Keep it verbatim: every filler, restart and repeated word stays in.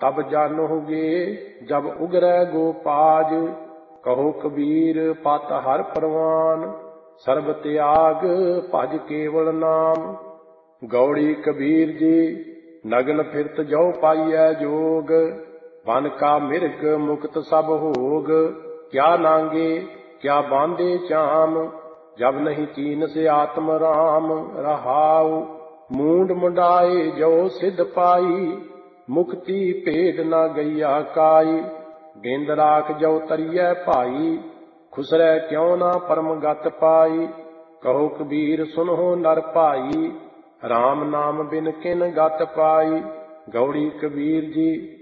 तब जानोगे जब उगरै गोपाज। कहो कबीर पत हर परवान, सर्ब त्याग भज केवल नाम। गौड़ी कबीर जी नगन फिरत जो पाइयै जोग, बन का मिर्ग मुक्त सब होग। क्या नांगे क्या बांधे चाम, जब नहीं चीन से आत्म राम। रहाउ मूंड मुंडाए जो सिद्ध पाई, मुक्ति भेद न गैया काई। गेंद राख जो तरियै भाई, खुसरै क्यों ना परम गत पाई। कहो कबीर सुनो नर भाई, राम नाम बिन किन गत पाई। गौड़ी कबीर जी